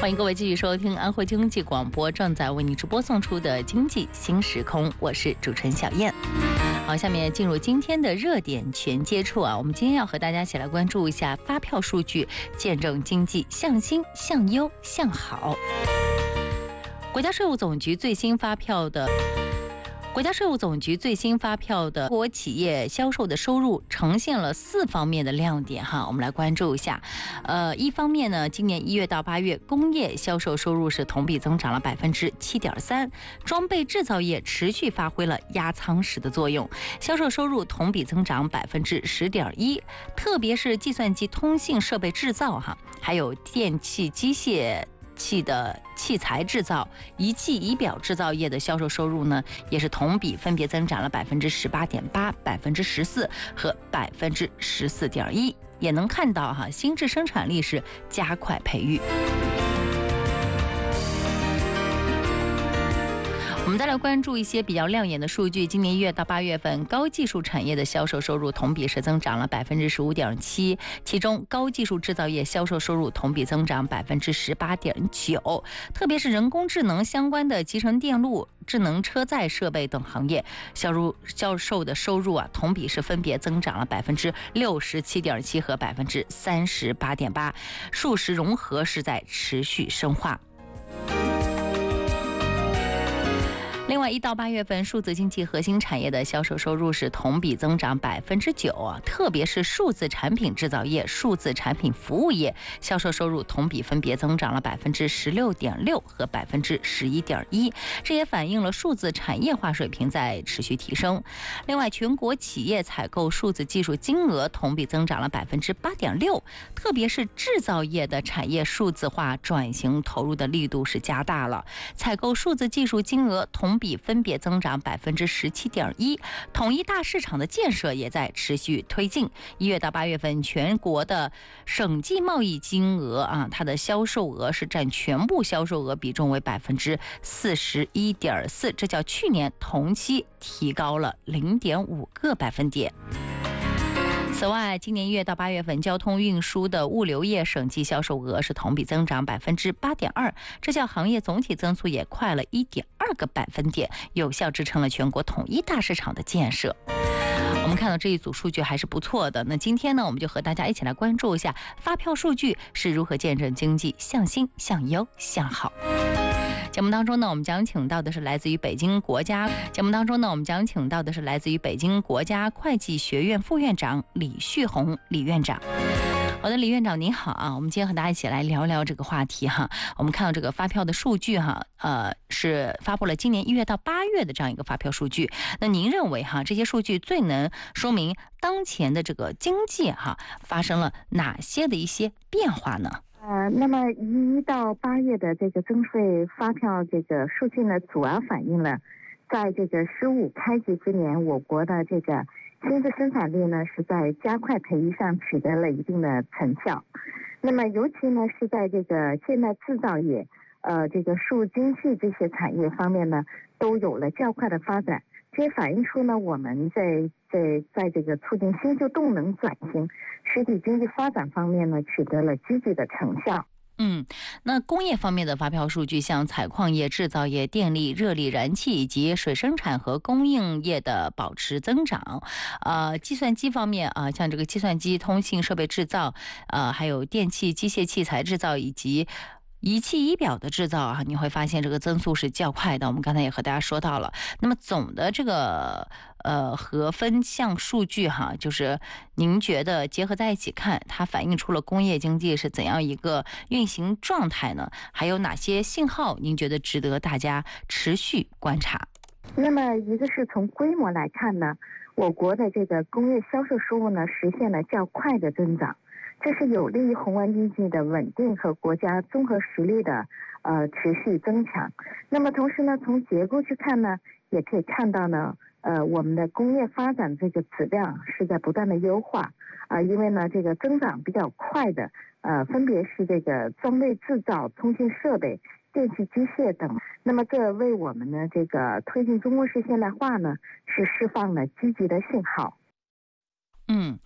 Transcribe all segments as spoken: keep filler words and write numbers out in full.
欢迎各位继续收听安徽经济广播正在为你直播送出的经济新时空，我是主持人小燕。好，下面进入今天的热点全接触啊，我们今天要和大家一起来关注一下发票数据，见证经济向新、向优、向好。国家税务总局最新发票的。国家税务总局最新发票的国企业销售的收入呈现了四方面的亮点哈，我们来关注一下。呃，一方面呢，今年一月到八月，工业销售收入是同比增长了百分之七点三，装备制造业持续发挥了压舱石的作用，销售收入同比增长百分之十点一，特别是计算机通信设备制造哈，还有电气机械器的器材制造、仪器仪表制造业的销售收入呢，也是同比分别增长了百分之十八点八、百分之十四和百分之十四点一，也能看到哈，新质生产力是加快培育。我们再来关注一些比较亮眼的数据。今年一月到八月份，高技术产业的销售收入同比是增长了百分之十五点七，其中高技术制造业销售收入同比增长百分之十八点九，特别是人工智能相关的集成电路、智能车载设备等行业销入销售的收入啊，同比是分别增长了百分之六十七点七和百分之三十八点八，数实融合是在持续深化。另外，一到八月份，数字经济核心产业的销售收入是同比增长百分之九啊，特别是数字产品制造业、数字产品服务业销售收入同比分别增长了百分之十六点六和百分之十一点一，这也反映了数字产业化水平在持续提升。另外，全国企业采购数字技术金额同比增长了百分之八点六，特别是制造业的产业数字化转型投入的力度是加大了，采购数字技术金额同比分别增长百分之十七点一，统一大市场的建设也在持续推进。一月到八月份，全国的省际贸易金额啊，它的销售额是占全部销售额比重为百分之四十一点四，这较去年同期提高了零点五个百分点。此外，今年一月到八月份，交通运输的物流业省际销售额是同比增长百分之八点二，这较行业总体增速也快了一点二个百分点，有效支撑了全国统一大市场的建设。我们看到这一组数据还是不错的。那今天呢，我们就和大家一起来关注一下发票数据是如何见证经济向新、向优、向好。节目当中呢，我们将请到的是来自于北京国家节目当中呢，我们将请到的是来自于北京国家会计学院副院长李旭红李院长。好的，李院长您好啊，我们今天和大家一起来聊聊这个话题哈。我们看到这个发票的数据哈，呃，是发布了今年一月到八月的这样一个发票数据。那您认为哈，这些数据最能说明当前的这个经济哈发生了哪些的一些变化呢？ 呃，那么一到八月的这个增税发票这个数据呢，主要反映了在这个十五开局之年，我国的这个新质生产力呢是在加快培育上取得了一定的成效。那么尤其呢是在这个现代制造业、呃这个数经济这些产业方面呢，都有了较快的发展。这也反映出呢，我们在在在这个促进新旧动能转型、实体经济发展方面呢，取得了积极的成效。 嗯，那工业方面的发票数据，像采矿业、制造业、电力、热力、燃气以及水生产和供应业的保持增长。呃，计算机方面啊、呃，像这个计算机通信设备制造，呃，还有电气机械器材制造以及仪器仪表的制造啊，你会发现这个增速是较快的。我们刚才也和大家说到了，那么总的这个呃和分项数据哈，就是您觉得结合在一起看，它反映出了工业经济是怎样一个运行状态呢？还有哪些信号您觉得值得大家持续观察？ 那么一个是从规模来看呢，我国的这个工业销售收入呢实现了较快的增长。这是有利于宏观经济的稳定和国家综合实力的呃持续增强。那么同时呢，从结构去看呢，也可以看到呢，呃，我们的工业发展这个质量是在不断的优化啊、呃，因为呢，这个增长比较快的呃，分别是这个装备制造、通信设备、电气机械等。那么这为我们呢这个推进中国式现代化呢，是释放了积极的信号。 嗯，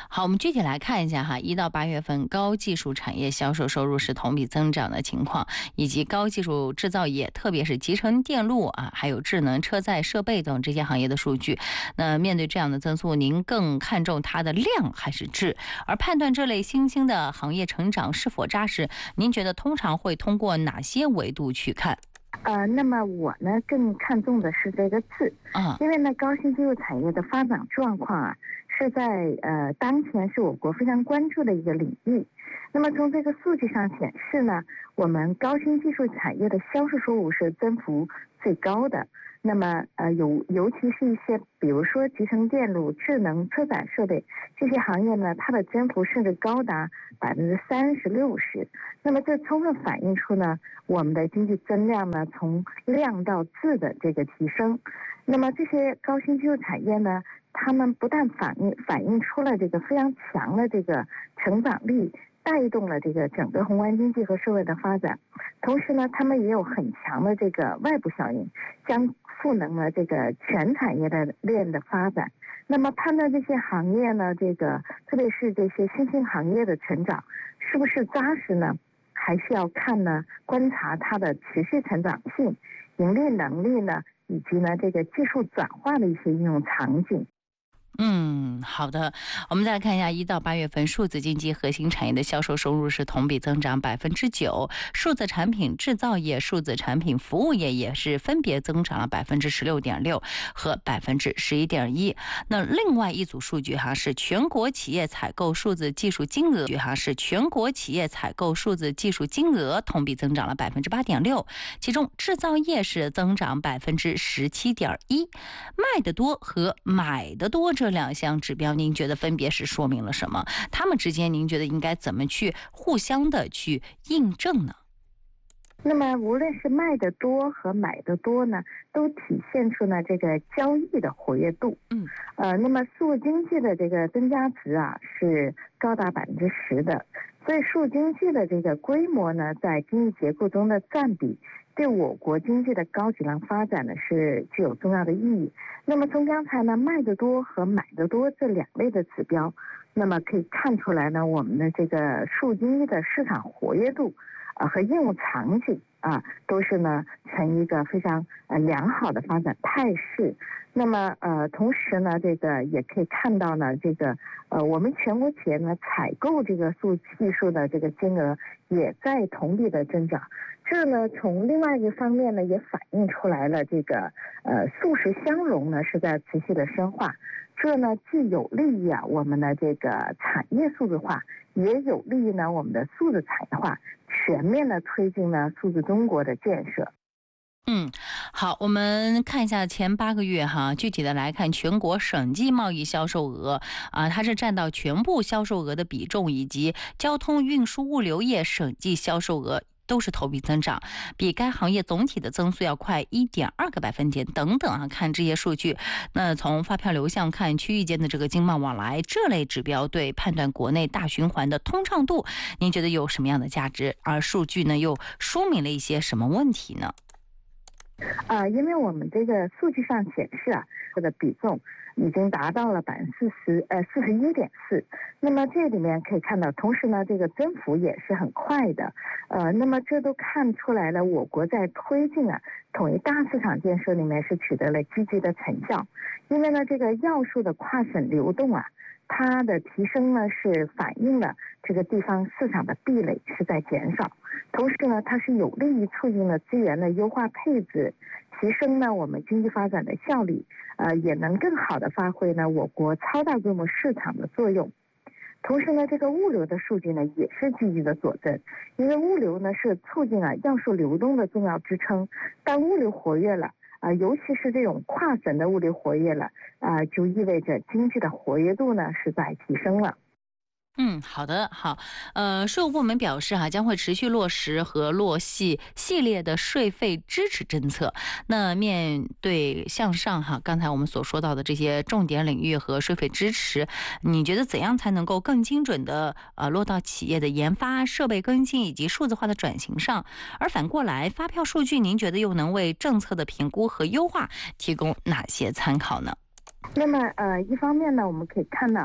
好，我们具体来看一下哈，一到八月份高技术产业销售收入是同比增长的情况，以及高技术制造业，特别是集成电路啊，还有智能车载设备等这些行业的数据。那面对这样的增速，您更看重它的量还是质？而判断这类新兴的行业成长是否扎实，您觉得通常会通过哪些维度去看？ 呃，那么我呢更看重的是这个质， 啊， 因为呢高新技术产业的发展状况啊，是在呃当前是我国非常关注的一个领域。那么从这个数据上显示呢，我们高新技术产业的销售收入是增幅最高的。那么呃有尤其是一些比如说集成电路、智能车载设备这些行业呢，它的增幅甚至高达百分之三十六十。那么这充分反映出呢我们的经济增量呢从量到质的这个提升。那么这些高新技术产业呢，他们不但反映反映出了这个非常强的这个成长力，带动了这个整个宏观经济和社会的发展，同时呢，他们也有很强的这个外部效应，将赋能了这个全产业的链的发展。那么判断这些行业呢，这个特别是这些新兴行业的成长是不是扎实呢？还是要看呢，观察它的持续成长性、盈利能力呢，以及呢这个技术转化的一些应用场景。 嗯，好的，我们再来看一下一到八月份数字经济核心产业的销售收入是同比增长百分之九，数字产品制造业、数字产品服务业也是分别增长了百分之十六点六和百分之十一点一。那另外一组数据哈是全国企业采购数字技术金额，哈是全国企业采购数字技术金额同比增长了百分之八点六，其中制造业是增长百分之十七点一，卖的多和买的多这两项指标，您觉得分别是说明了什么？他们之间您觉得应该怎么去互相的去印证呢？ 那么无论是卖的多和买的多呢，都体现出呢这个交易的活跃度。 嗯， 呃，那么数经济的这个增加值啊是高达百分之十的，所以数经济的这个规模呢，在经济结构中的占比，对我国经济的高质量发展呢是具有重要的意义。那么从刚才呢卖的多和买的多这两类的指标，那么可以看出来呢，我们的这个数经济的市场活跃度啊和应用场景啊，都是呢呈一个非常呃良好的发展态势。那么呃，同时呢，这个也可以看到呢，这个呃，我们全国企业呢采购这个数技术的这个金额也在同比的增长。这呢，从另外一个方面呢，也反映出来了这个呃数实相融呢是在持续的深化。这呢，既有利于啊我们的这个产业数字化，也有利于呢我们的数字产业化，全面的推进呢数字中国的建设。 嗯，好，我们看一下前八个月哈，具体的来看，全国省际贸易销售额啊，它是占到全部销售额的比重，以及交通运输物流业省际销售额都是同比增长，比该行业总体的增速要快 一点二个百分点等等啊。看这些数据，那从发票流向看区域间的这个经贸往来这类指标，对判断国内大循环的通畅度，您觉得有什么样的价值？而数据呢，又说明了一些什么问题呢？ 啊、呃，因为我们这个数据上显示啊，这个比重已经达到了百分之四十，呃，四十一点四。那么这里面可以看到，同时呢，这个增幅也是很快的。呃，那么这都看出来了，我国在推进啊统一大市场建设里面是取得了积极的成效。因为呢，这个要素的跨省流动啊，它的提升呢是反映了这个地方市场的壁垒是在减少，同时呢，它是有利于促进了资源的优化配置，提升呢我们经济发展的效率，呃，也能更好的发挥呢我国超大规模市场的作用。同时呢，这个物流的数据呢也是积极的佐证，因为物流呢是促进了要素流动的重要支撑。当物流活跃了啊、呃，尤其是这种跨省的物流活跃了啊、呃，就意味着经济的活跃度呢是在提升了。 嗯，好的，好，呃，税务部门表示哈、啊，将会持续落实和落细系列的税费支持政策。那面对向上哈、啊，刚才我们所说到的这些重点领域和税费支持，你觉得怎样才能够更精准的呃落到企业的研发、设备更新以及数字化的转型上？而反过来，发票数据您觉得又能为政策的评估和优化提供哪些参考呢？ 那么呃，一方面呢，我们可以看到，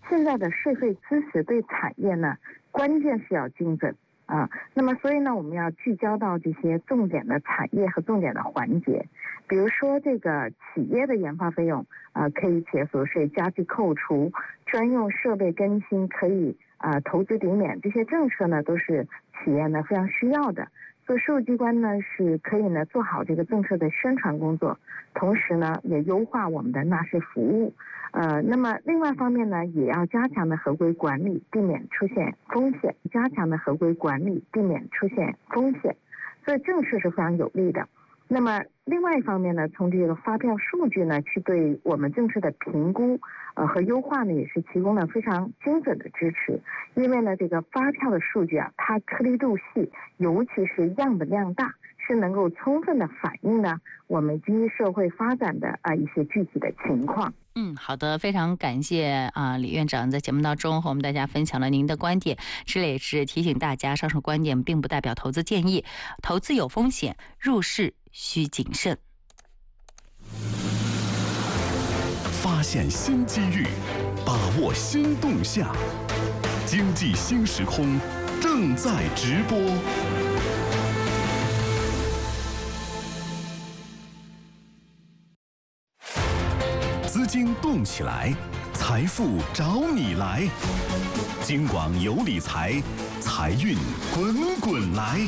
现在的税费支持对产业呢，关键是要精准啊。那么所以呢，我们要聚焦到这些重点的产业和重点的环节，比如说这个企业的研发费用啊，可以企业所得税加计扣除，专用设备更新可以啊投资抵免，这些政策呢都是企业呢非常需要的。所以税务机关呢是可以呢做好这个政策的宣传工作，同时呢也优化我们的纳税服务。呃，那么另外一方面呢，也要加强的合规管理，避免出现风险。加强的合规管理，避免出现风险。所以政策是非常有利的。那么另外一方面呢，从这个发票数据呢，去对我们政策的评估呃和优化呢，也是提供了非常精准的支持。因为呢，这个发票的数据啊，它颗粒度细，尤其是样本量大，是能够充分的反映呢我们经济社会发展的啊、呃、一些具体的情况。 嗯，好的，非常感谢啊，李院长在节目当中和我们大家分享了您的观点。这里也是提醒大家，上述观点并不代表投资建议，投资有风险，入市需谨慎。 发现新机遇，把握新动向，经济新时空正在直播。资金动起来，财富找你来。京广有理财，财运滚滚来。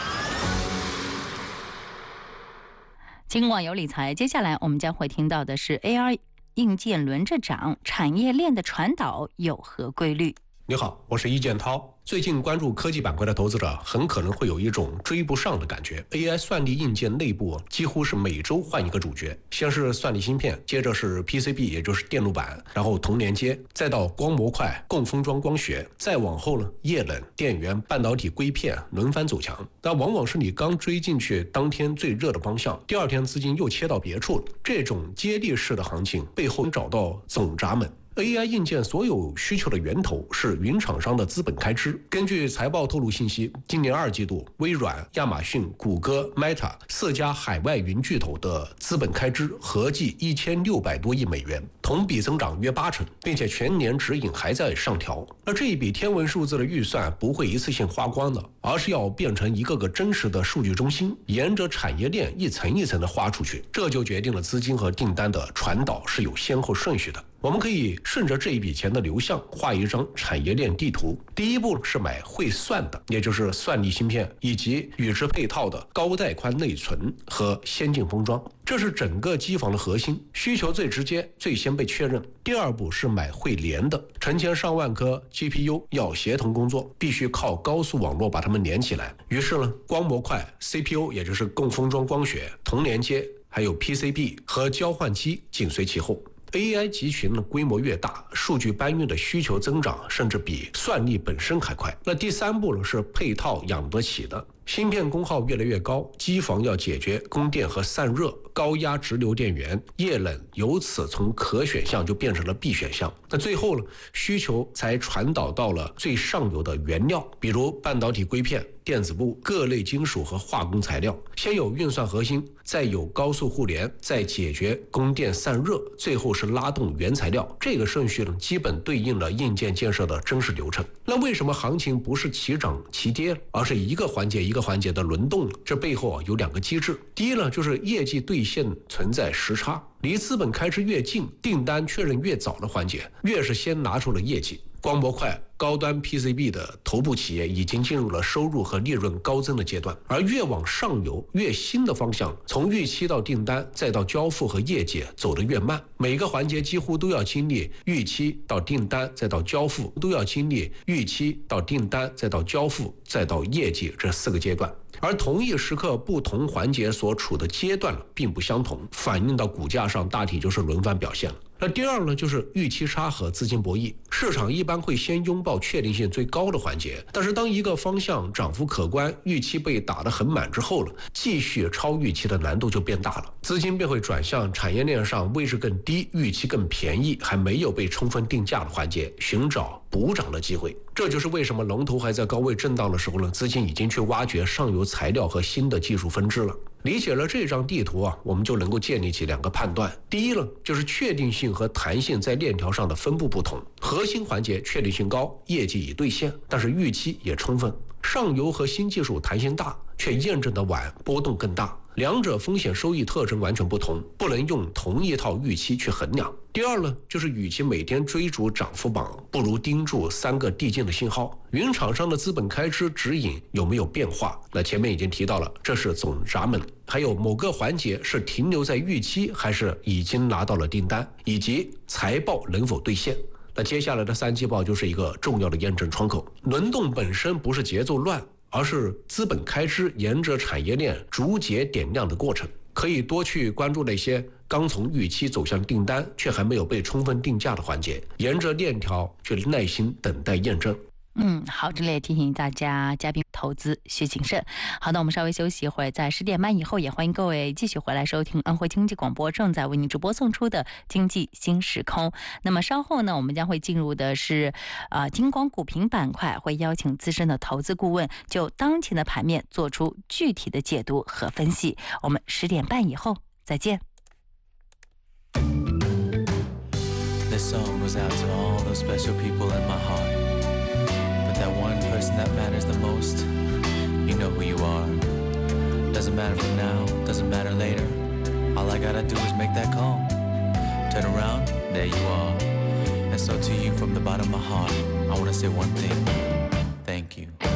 京广有理财，接下来我们将会听到的是 A R 硬件轮着涨，产业链的传导有何规律？ 你好，我是易建涛。最近关注科技板块的投资者很可能会有一种追不上的感觉。A I 算力硬件内部几乎是每周换一个主角，先是算力芯片，接着是 P C B， 也就是电路板，然后铜连接，再到光模块、共封装光学，再往后呢，液冷、电源、半导体硅片轮番走强。那往往是你刚追进去当天最热的方向，第二天资金又切到别处了。这种接力式的行情背后找到总闸门。A I 硬件所有需求的源头是云厂商的资本开支。根据财报透露信息，今年二季度，微软、亚马逊、谷歌、Meta 四家海外云巨头的资本开支合计一千六百多亿美元，同比增长约八成，并且全年指引还在上调。而这一笔天文数字的预算不会一次性花光的，而是要变成一个个真实的数据中心，沿着产业链一层一层的花出去。这就决定了资金和订单的传导是有先后顺序的。我们可以顺着这一笔钱的流向画一张产业链地图。第一步是买会算的，也就是算力芯片以及与之配套的高带宽内存和先进封装，这是整个机房的核心，需求最直接，最先被确认。第二步是买会连的，成千上万颗 G P U 要协同工作，必须靠高速网络把它们连起来。于是呢，光模块、C P U 也就是共封装光学、铜连接，还有 P C B 和交换机紧随其后。A I 集群的规模越大，数据搬运的需求增长甚至比算力本身还快。那第三步呢是配套养得起的，芯片功耗越来越高，机房要解决供电和散热，高压直流电源、液冷，由此从可选项就变成了必选项。那最后呢，需求才传导到了最上游的原料，比如半导体硅片、电子部、各类金属和化工材料。先有运算核心，再有高速互联，再解决供电散热，最后是拉动原材料。这个顺序呢，基本对应了硬件建设的真实流程。那为什么行情不是齐涨齐跌，而是一个环节一个环节的轮动呢？这背后啊有两个机制。第一呢，就是业绩兑现存在时差，离资本开支越近，订单确认越早的环节，越是先拿出了业绩。光模块、高端 P C B 的头部企业已经进入了收入和利润高增的阶段，而越往上游、越新的方向，从预期到订单再到交付和业绩走得越慢。每个环节几乎都要经历预期到订单再到交付，都要经历预期到订单再到交付再到业绩这四个阶段。而同一时刻不同环节所处的阶段并不相同，反映到股价上大体就是轮番表现了。那第二呢，就是预期差和资金博弈。市场一般会先拥抱确定性最高的环节，但是当一个方向涨幅可观，预期被打得很满之后了，继续超预期的难度就变大了，资金便会转向产业链上位置更低、预期更便宜、还没有被充分定价的环节，寻找补涨的机会。这就是为什么龙头还在高位震荡的时候呢，资金已经去挖掘上游材料和新的技术分支了。 理解了这张地图啊，我们就能够建立起两个判断。第一呢，就是确定性和弹性在链条上的分布不同，核心环节确定性高，业绩已兑现，但是预期也充分。上游和新技术弹性大，却验证的晚，波动更大，两者风险收益特征完全不同，不能用同一套预期去衡量。第二呢，就是与其每天追逐涨幅榜，不如盯住三个递进的信号。云厂商的资本开支指引有没有变化？那前面已经提到了，这是总闸门。还有某个环节是停留在预期，还是已经拿到了订单，以及财报能否兑现。那接下来的三季报就是一个重要的验证窗口。轮动本身不是节奏乱，而是资本开支沿着产业链逐节点亮的过程。可以多去关注那些刚从预期走向订单却还没有被充分定价的环节，沿着链条去耐心等待验证。 嗯，好，这里也提醒大家，嘉宾投资需谨慎。好的，我们稍微休息一会儿，在十点半以后，也欢迎各位继续回来收听安徽经济广播正在为您直播送出的经济新时空。那么稍后呢，我们将会进入的是呃金光股评板块，会邀请资深的投资顾问就当前的盘面做出具体的解读和分析。我们十点半以后再见。 This song goes out to all those special people in my heart.That one person that matters the most, you know who you are. Doesn't matter for now, doesn't matter later. All I gotta do is make that call. Turn around, there you are. And so to you from the bottom of my heart, I wanna say one thing. Thank you.